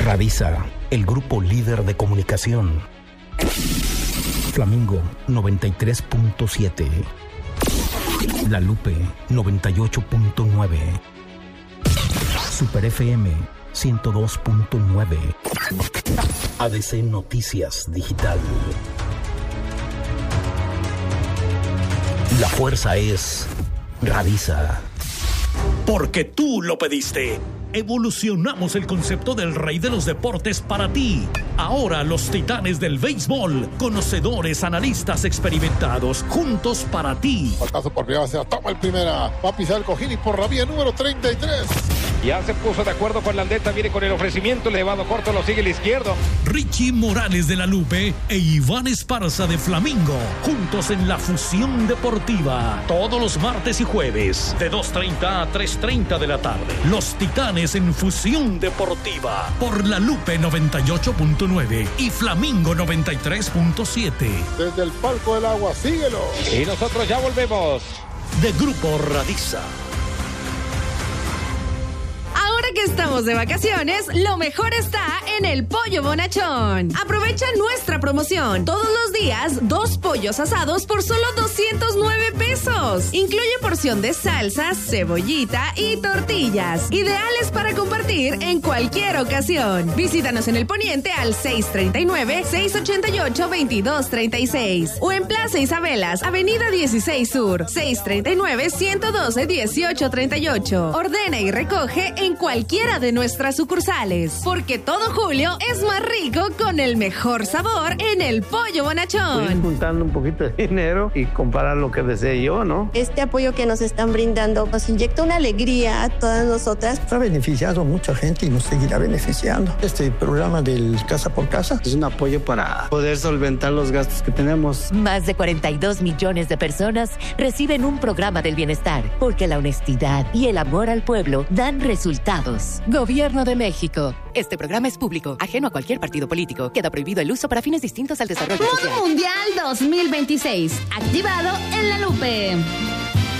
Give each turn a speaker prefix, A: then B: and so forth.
A: Radisa, el grupo líder de comunicación. Flamingo 93.7. La Lupe 98.9. Super FM 102.9. ADC Noticias Digital. La fuerza es Radisa.
B: Porque tú lo pediste. Evolucionamos el concepto del rey de los deportes para ti. Ahora los titanes del béisbol, conocedores, analistas experimentados, juntos para ti.
C: Pasazo por primera, se toma el primera, va a pisar el cojín y por la vía número 33.
D: Ya se puso de acuerdo con Landeta, viene con el ofrecimiento, elevado corto, lo sigue el izquierdo.
B: Richie Morales de La Lupe e Iván Esparza de Flamingo, juntos en la fusión deportiva. Todos los martes y jueves, de 2:30 a 3:30 de la tarde. Los titanes en fusión deportiva, por La Lupe 98.9 y Flamingo 93.7.
C: Desde el palco del agua, síguelo.
D: Y nosotros ya volvemos.
B: De Grupo Radisa.
E: Ahora que estamos de vacaciones, lo mejor está en el Pollo Bonachón. Aprovecha nuestra promoción. Todos los días, 2 pollos asados por solo 209 pesos. Incluye porción de salsas, cebollita y tortillas. Ideales para compartir en cualquier ocasión. Visítanos en el Poniente al 639-688-2236. O en Plaza Isabelas, Avenida 16 Sur, 639-112-1838. Ordena y recoge en cualquiera de nuestras sucursales, porque todo julio es más rico con el mejor sabor en el Pollo Bonachón.
F: Estoy juntando un poquito de dinero y comprar lo que desee yo, ¿no?
G: Este apoyo que nos están brindando nos inyecta una alegría a todas nosotras.
H: Ha beneficiado a mucha gente y nos seguirá beneficiando. Este programa del Casa por Casa
F: es un apoyo para poder solventar los gastos que tenemos.
I: Más de 42 millones de personas reciben un programa del bienestar, porque la honestidad y el amor al pueblo dan resultados. Gobierno de México. Este programa es público, ajeno a cualquier partido político. Queda prohibido el uso para fines distintos al desarrollo social.
J: Mundial 2026, activado en La Lupe.